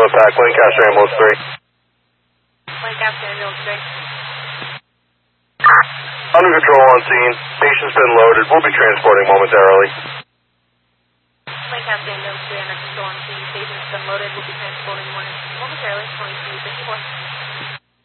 visual impact, Lancaster Ambulance 3. Lancaster Ambulance 3. Under control on scene. Patient's been loaded. We'll be transporting momentarily. Lancaster Ambulance 3 under control on scene. Patient's been loaded. We'll be transporting momentarily. 2254.